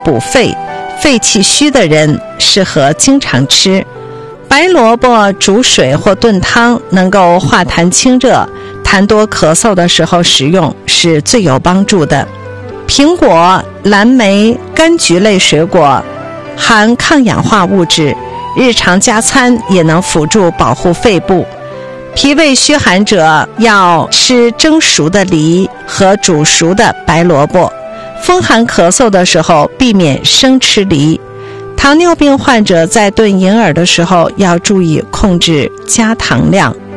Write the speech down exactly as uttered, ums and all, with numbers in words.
补肺、肺气虚的人适合经常吃。白萝卜煮水或炖汤，能够化痰清热，痰多咳嗽的时候食用是最有帮助的。苹果、蓝莓、柑橘类水果含抗氧化物质，日常加餐也能辅助保护肺部。脾胃虚寒者要吃蒸熟的梨和煮熟的白萝卜，风寒咳嗽的时候避免生吃梨。糖尿病患者在炖银耳的时候要注意控制加糖量。